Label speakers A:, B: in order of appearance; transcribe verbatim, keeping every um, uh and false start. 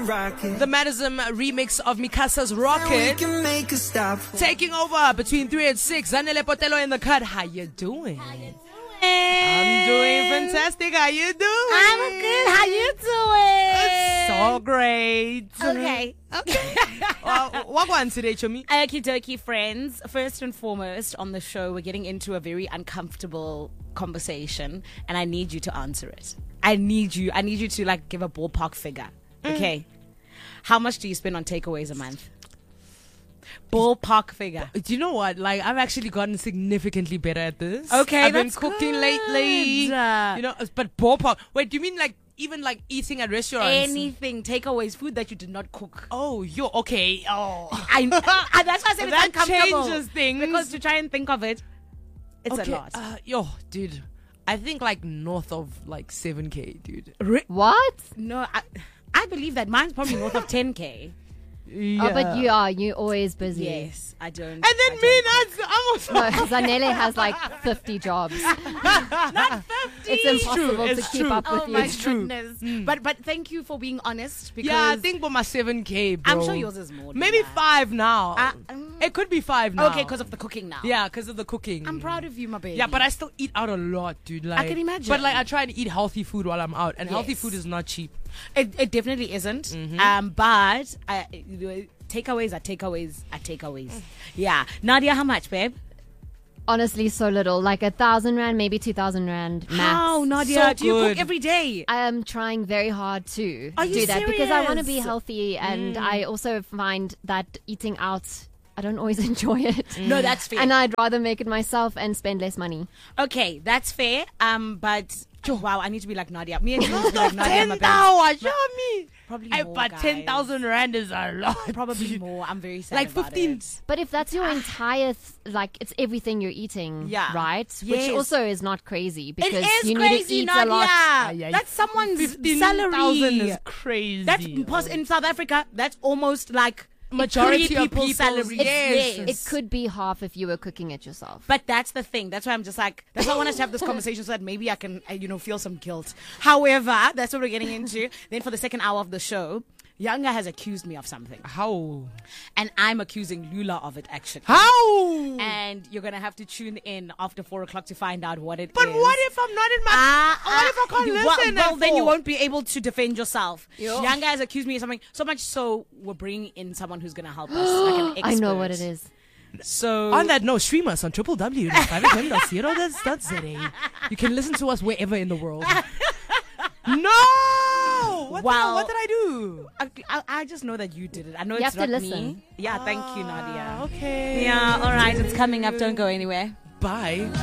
A: The Madism remix of Mikasa's Rocket. Taking over between three and six. Zanele Potelo in the cut. How you doing? How you doing? I'm doing fantastic. How you doing?
B: I'm good. How you doing?
A: So great.
B: Okay. Okay.
A: uh, what one today, Chomi?
B: Okie dokie, friends. First and foremost on the show, we're getting into a very uncomfortable conversation, and I need you to answer it. I need you. I need you to like give a ballpark figure. Okay. Mm. How much do you spend on takeaways a month? Ballpark figure.
A: Do you know what? Like, I've actually gotten significantly better at this.
B: Okay,
A: I've
B: that's
A: been cooking
B: good.
A: lately. You know, but ballpark. Wait, do you mean like even like eating at restaurants?
B: Anything, takeaways, food that you did not cook.
A: Oh, you're okay. Oh,
B: I. I that's why I said it's
A: that
B: uncomfortable.
A: changes things
B: because to try and think of it, it's
A: okay,
B: a lot.
A: Uh, yo, dude, I think like north of like seven k, dude.
C: What?
B: No, I, I believe that mine's probably north of ten k.
A: Yeah.
C: Oh, but you are. You're always busy.
B: Yes, I don't.
A: And then
B: I
A: me,
B: don't
A: that's I'm also.
C: No, Zanele has like fifty jobs.
B: Not fifty.
C: It's impossible
A: It's
C: to keep
A: true.
C: up with
B: Oh
C: you.
B: my
A: It's true.
B: goodness!
A: Mm.
B: But but thank you for being honest. Because
A: Yeah, I think for my seven k, bro.
B: I'm sure yours is more. Than
A: Maybe
B: that.
A: five now.
B: Uh, um,
A: it could be five now.
B: Okay, because of the cooking now.
A: yeah, because of the cooking.
B: I'm proud of you, my baby.
A: Yeah, but I still eat out a lot, dude. Like,
B: can imagine.
A: But like, I try to eat healthy food while I'm out, and healthy
B: Yes.
A: food is not cheap.
B: It, it definitely isn't.
A: Mm-hmm.
B: Um, but I, takeaways are takeaways are takeaways. Yeah, Nadia, how much, babe?
C: Honestly, so little. Like a thousand rand, maybe two thousand rand max.
B: How, Nadia?
A: So
B: do you
A: good.
B: cook every day?
C: I am trying very hard to
B: Are you
C: do that because I want to be
B: serious?
C: healthy, and I also find that eating out, I don't always enjoy it.
B: No, that's fair.
C: And I'd rather make it myself and spend less money.
B: Okay, that's fair. Um, but oh, wow, I need to be like Nadia. Me and you need to be like Nadia.
A: ten
B: my baby.
A: thousand, show me.
B: Probably
A: Hey,
B: more,
A: but
B: guys.
A: ten thousand rand is a lot.
B: Probably more. I'm very sad.
A: Like
B: about
A: fifteen.
B: it.
C: But if that's your entire, th- like, it's everything you're eating,
B: Yeah.
C: right?
B: Yes.
C: Which also is not crazy because
B: It is
C: you
B: crazy,
C: need to eat
B: Nadia.
C: a lot.
A: yeah,
B: That's someone's
A: fifteen thousand
B: salary.
A: is crazy.
B: That's impos- in South Africa. That's almost like
A: Majority
B: three
A: of
B: people's
A: people's-
B: salary.
A: Yes.
C: It could be half if you were cooking it yourself.
B: But that's the thing. That's why I'm just like, that's why I want us to have this conversation so that maybe I can, uh, you know, feel some guilt. However, that's what we're getting into. Then for the second hour of the show, Yanga has accused me of something.
A: How?
B: And I'm accusing Lula of it, actually.
A: How?
B: And you're going to have to tune in after four o'clock to find out what it
A: But
B: is.
A: what if I'm not in my?
B: Ah,
A: what if I can't
B: you-
A: listen?
B: Well, well
A: at
B: then you
A: four?
B: won't be able to defend yourself.
C: Yo.
B: Yanga has accused me of something so much so we're bringing in someone who's going to help us, like an expert.
C: I know what it is.
B: So
A: On that note, stream us on w w w dot five f m dot co dot z a. You can listen to us wherever in the world. No! What,
B: Well-
A: the, what did I do?
B: I, I, I just know that you did it. I know
C: You
B: it's
C: have to
B: not
C: listen.
B: me. Yeah, thank you, Nadia.
A: Okay.
B: Yeah, all right. It's coming up. Don't go anywhere.
A: Bye.